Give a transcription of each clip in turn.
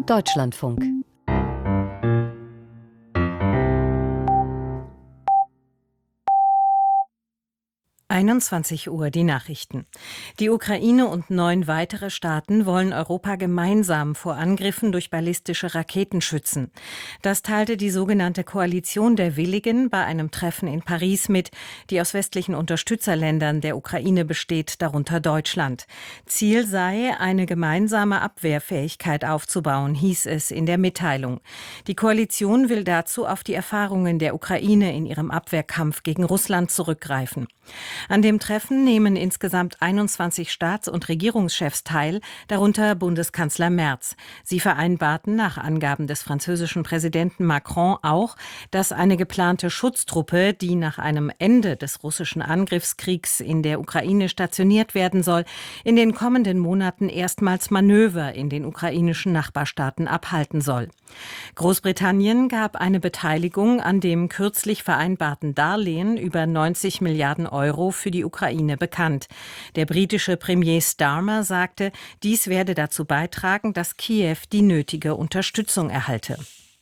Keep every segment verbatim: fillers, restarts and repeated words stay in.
Deutschlandfunk. einundzwanzig Uhr, die Nachrichten. Die Ukraine und neun weitere Staaten wollen Europa gemeinsam vor Angriffen durch ballistische Raketen schützen. Das teilte die sogenannte Koalition der Willigen bei einem Treffen in Paris mit, die aus westlichen Unterstützerländern der Ukraine besteht, darunter Deutschland. Ziel sei, eine gemeinsame Abwehrfähigkeit aufzubauen, hieß es in der Mitteilung. Die Koalition will dazu auf die Erfahrungen der Ukraine in ihrem Abwehrkampf gegen Russland zurückgreifen. An dem Treffen nehmen insgesamt einundzwanzig Staats- und Regierungschefs teil, darunter Bundeskanzler Merz. Sie vereinbarten nach Angaben des französischen Präsidenten Macron auch, dass eine geplante Schutztruppe, die nach einem Ende des russischen Angriffskriegs in der Ukraine stationiert werden soll, in den kommenden Monaten erstmals Manöver in den ukrainischen Nachbarstaaten abhalten soll. Großbritannien gab eine Beteiligung an dem kürzlich vereinbarten Darlehen über neunzig Milliarden Euro für die Ukraine bekannt. Der britische Premier Starmer sagte, dies werde dazu beitragen, dass Kiew die nötige Unterstützung erhalte.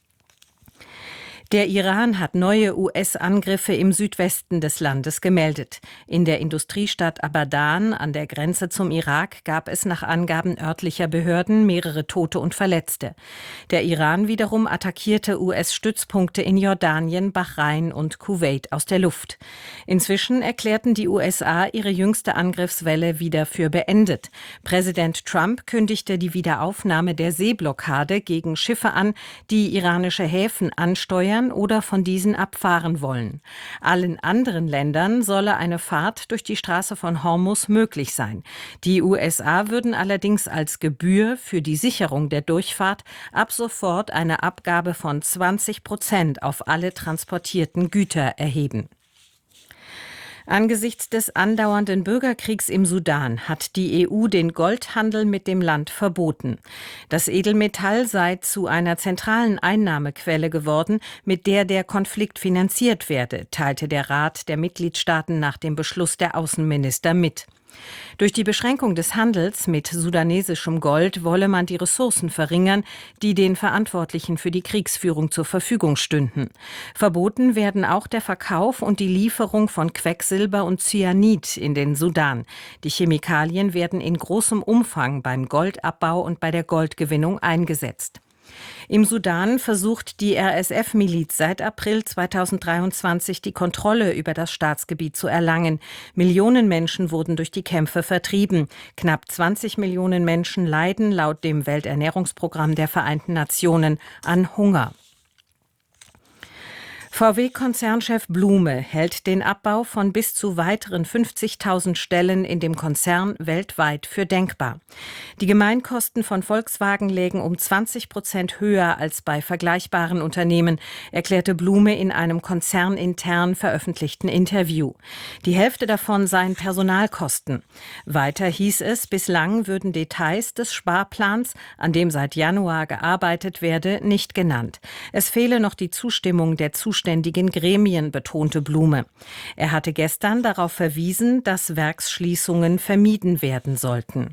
Der Iran hat neue U S-Angriffe im Südwesten des Landes gemeldet. In der Industriestadt Abadan an der Grenze zum Irak gab es nach Angaben örtlicher Behörden mehrere Tote und Verletzte. Der Iran wiederum attackierte U S-Stützpunkte in Jordanien, Bahrain und Kuwait aus der Luft. Inzwischen erklärten die U S A ihre jüngste Angriffswelle wieder für beendet. Präsident Trump kündigte die Wiederaufnahme der Seeblockade gegen Schiffe an, die iranische Häfen ansteuern oder von diesen abfahren wollen. Allen anderen Ländern solle eine Fahrt durch die Straße von Hormuz möglich sein. Die U S A würden allerdings als Gebühr für die Sicherung der Durchfahrt ab sofort eine Abgabe von zwanzig Prozent auf alle transportierten Güter erheben. Angesichts des andauernden Bürgerkriegs im Sudan hat die E U den Goldhandel mit dem Land verboten. Das Edelmetall sei zu einer zentralen Einnahmequelle geworden, mit der der Konflikt finanziert werde, teilte der Rat der Mitgliedstaaten nach dem Beschluss der Außenminister mit. Durch die Beschränkung des Handels mit sudanesischem Gold wolle man die Ressourcen verringern, die den Verantwortlichen für die Kriegsführung zur Verfügung stünden. Verboten werden auch der Verkauf und die Lieferung von Quecksilber und Cyanid in den Sudan. Die Chemikalien werden in großem Umfang beim Goldabbau und bei der Goldgewinnung eingesetzt. Im Sudan versucht die R S F-Miliz seit April zweitausenddreiundzwanzig die Kontrolle über das Staatsgebiet zu erlangen. Millionen Menschen wurden durch die Kämpfe vertrieben. Knapp zwanzig Millionen Menschen leiden laut dem Welternährungsprogramm der Vereinten Nationen an Hunger. V W-Konzernchef Blume hält den Abbau von bis zu weiteren fünfzigtausend Stellen in dem Konzern weltweit für denkbar. Die Gemeinkosten von Volkswagen lägen um zwanzig Prozent höher als bei vergleichbaren Unternehmen, erklärte Blume in einem konzernintern veröffentlichten Interview. Die Hälfte davon seien Personalkosten. Weiter hieß es, bislang würden Details des Sparplans, an dem seit Januar gearbeitet werde, nicht genannt. Es fehle noch die Zustimmung der Zuständigen zuständigen Gremien, betonte Blume. Er hatte gestern darauf verwiesen, dass Werksschließungen vermieden werden sollten.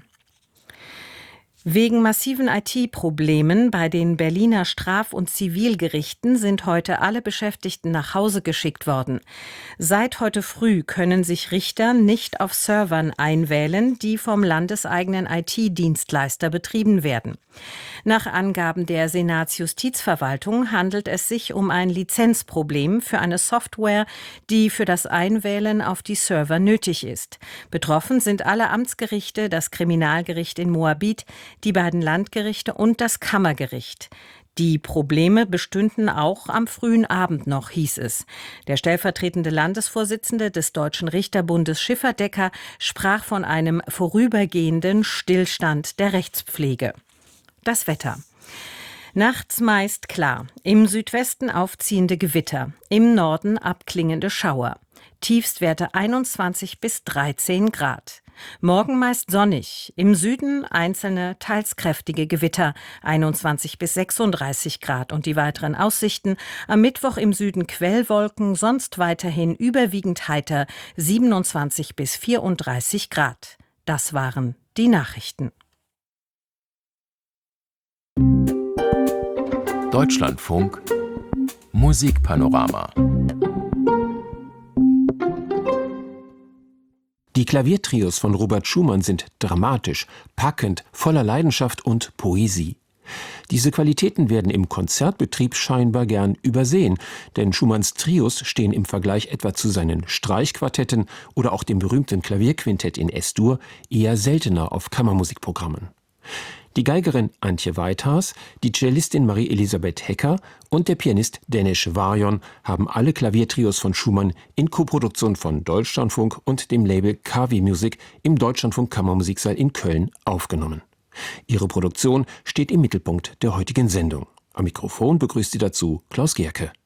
Wegen massiven I T-Problemen bei den Berliner Straf- und Zivilgerichten sind heute alle Beschäftigten nach Hause geschickt worden. Seit heute früh können sich Richter nicht auf Servern einwählen, die vom landeseigenen I T-Dienstleister betrieben werden. Nach Angaben der Senatsjustizverwaltung handelt es sich um ein Lizenzproblem für eine Software, die für das Einwählen auf die Server nötig ist. Betroffen sind alle Amtsgerichte, das Kriminalgericht in Moabit, die beiden Landgerichte und das Kammergericht. Die Probleme bestünden auch am frühen Abend noch, hieß es. Der stellvertretende Landesvorsitzende des Deutschen Richterbundes Schifferdecker sprach von einem vorübergehenden Stillstand der Rechtspflege. Das Wetter. Nachts meist klar, im Südwesten aufziehende Gewitter, im Norden abklingende Schauer. Tiefstwerte einundzwanzig bis dreizehn Grad. Morgen meist sonnig, im Süden einzelne teils kräftige Gewitter, einundzwanzig bis sechsunddreißig Grad und die weiteren Aussichten. Am Mittwoch im Süden Quellwolken, sonst weiterhin überwiegend heiter, siebenundzwanzig bis vierunddreißig Grad. Das waren die Nachrichten. Deutschlandfunk Musikpanorama. Die Klaviertrios von Robert Schumann sind dramatisch, packend, voller Leidenschaft und Poesie. Diese Qualitäten werden im Konzertbetrieb scheinbar gern übersehen, denn Schumanns Trios stehen im Vergleich etwa zu seinen Streichquartetten oder auch dem berühmten Klavierquintett in Es-Dur eher seltener auf Kammermusikprogrammen. Die Geigerin Antje Weithaas, die Cellistin Marie-Elisabeth Hecker und der Pianist Denesh Varjon haben alle Klaviertrios von Schumann in Koproduktion von Deutschlandfunk und dem Label K W Music im Deutschlandfunk Kammermusiksaal in Köln aufgenommen. Ihre Produktion steht im Mittelpunkt der heutigen Sendung. Am Mikrofon begrüßt Sie dazu Klaus Gerke.